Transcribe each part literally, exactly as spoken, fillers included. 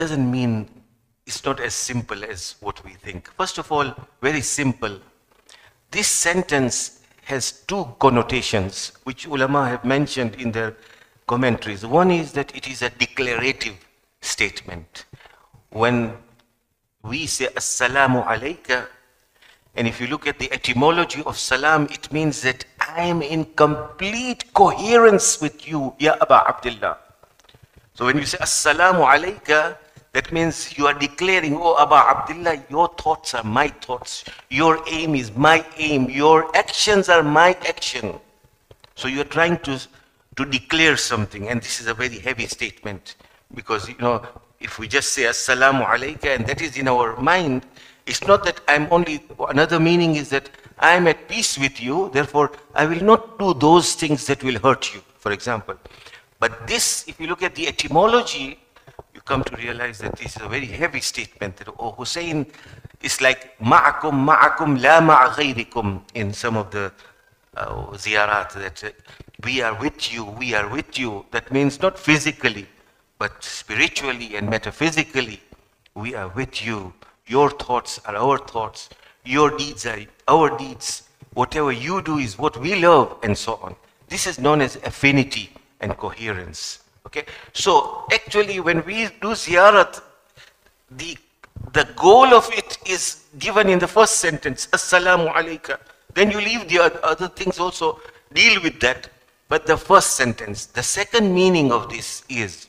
doesn't mean it's not as simple as what we think. First of all, very simple. This sentence has two connotations, which ulama have mentioned in their commentaries. One is that it is a declarative statement. When we say Assalamu alayka, and if you look at the etymology of salam, it means that I am in complete coherence with you, Ya Aba Abdullah. So when you say Assalamu alayka, that means you are declaring, oh Aba Abdullah, your thoughts are my thoughts, your aim is my aim, your actions are my action. So you are trying to, to declare something, and this is a very heavy statement, because you know, if we just say Assalamu alayka and that is in our mind, it's not that I'm only, another meaning is that I'm at peace with you, therefore I will not do those things that will hurt you, for example. But this, if you look at the etymology, you come to realize that this is a very heavy statement, that oh, Hussein is like ma'akum ma'akum la ma'a ghayrikum in some of the uh, ziyarat, that uh, we are with you, we are with you. That means not physically, but spiritually and metaphysically, we are with you. Your thoughts are our thoughts. Your deeds are our deeds. Whatever you do is what we love, and so on. This is known as affinity and coherence. Okay? So actually when we do ziyarat, the, the goal of it is given in the first sentence, Assalamu alayka. Then you leave the other things also, deal with that. But the first sentence, the second meaning of this is,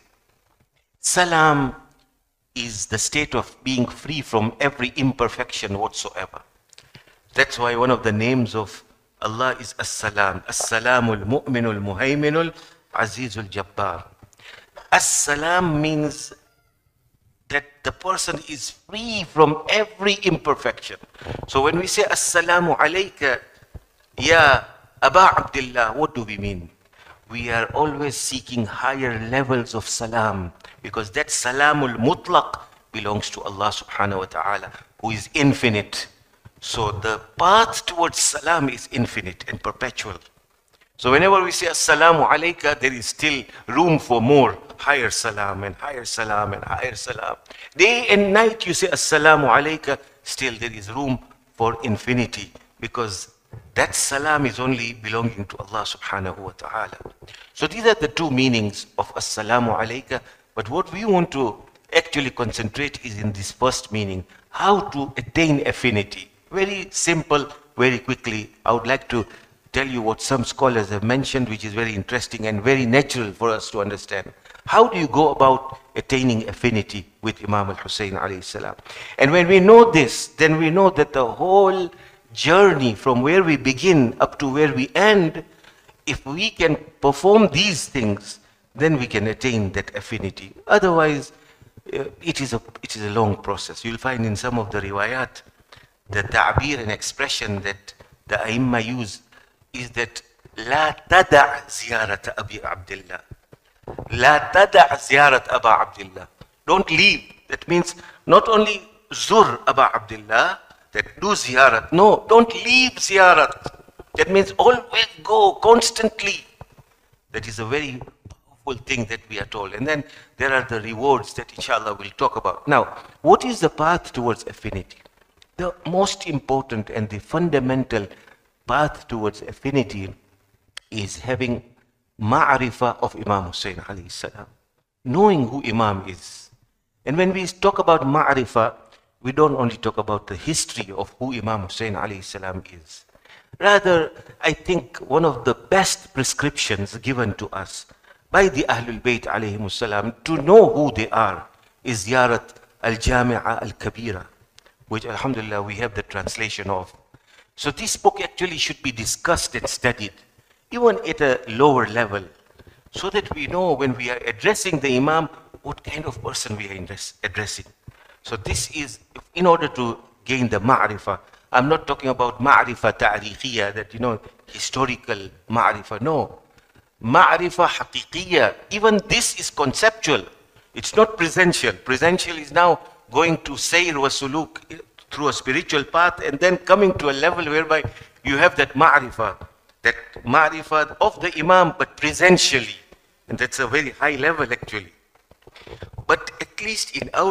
salam is the state of being free from every imperfection whatsoever. That's why one of the names of Allah is As-Salam. As-Salamul Mu'minul Muhayminul Azizul Jabbar. As-Salam means that the person is free from every imperfection. So when we say Assalamu alayka, Ya Aba Abdullah, what do we mean? We are always seeking higher levels of salam, because that salamul mutlaq belongs to Allah subhanahu wa ta'ala, who is infinite. So the path towards salam is infinite and perpetual. So whenever we say Assalamu alayka, there is still room for more, higher salam and higher salam and higher salam. Day and night you say Assalamu alayka, still there is room for infinity, because that salam is only belonging to Allah subhanahu wa ta'ala. So these are the two meanings of Assalamu alayka. But what we want to actually concentrate is in this first meaning, how to attain affinity. Very simple, very quickly. I would like to tell you what some scholars have mentioned, which is very interesting and very natural for us to understand. How do you go about attaining affinity with Imam al-Hussein alayhi salam? And when we know this, then we know that the whole journey from where we begin up to where we end, if we can perform these things, then we can attain that affinity. Otherwise, uh, it is a it is a long process. You'll find in some of the riwayat, the ta'bir and expression that the Aimma use is that لا تدع زيارة أبي عبد الله. لا تدع زيارة أبا عبد الله. Don't leave. That means not only zur Aba Abdullah, that do ziyarat. No, don't leave ziyarat. That means always go constantly. That is a very powerful thing that we are told. And then there are the rewards that inshallah we'll talk about. Now, what is the path towards affinity? The most important and the fundamental path towards affinity is having ma'rifah of Imam Hussein alayhi salam. Knowing who Imam is. And when we talk about ma'rifah, we don't only talk about the history of who Imam Hussein alayhi salam is. Rather, I think one of the best prescriptions given to us by the Ahlul Bayt alayhimus salam to know who they are is Ziyarat al-Jami'a al-Kabira, which alhamdulillah we have the translation of. So this book actually should be discussed and studied, even at a lower level, so that we know when we are addressing the Imam, what kind of person we are addressing. So this is in order to gain the ma'rifah. I'm not talking about ma'rifah ta'rikhiyya, that you know, historical ma'rifah. No. Ma'rifah haqiqiyya. Even this is conceptual. It's not presential. Presential is now going to sayr wa suluk through a spiritual path and then coming to a level whereby you have that ma'rifah, that ma'rifah of the Imam, but presentially. And that's a very high level actually. But at least in our